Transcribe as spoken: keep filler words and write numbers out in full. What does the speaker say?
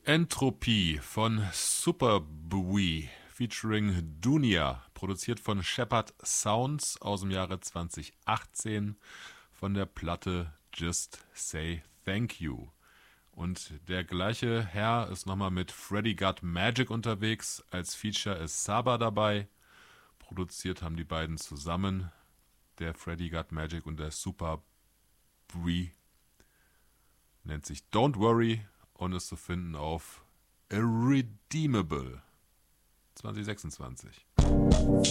Entropie von Superbui featuring Dunia, produziert von Shepard Sounds aus dem Jahre zwanzig achtzehn von der Platte Just Say Thank You. Und der gleiche Herr ist nochmal mit Freddy Got Magic unterwegs, als Feature ist Saba dabei. Produziert haben die beiden zusammen, der Freddy Got Magic und der Superbui. Nennt sich Don't Worry und ist zu finden auf Irredeemable zwanzig sechsundzwanzig.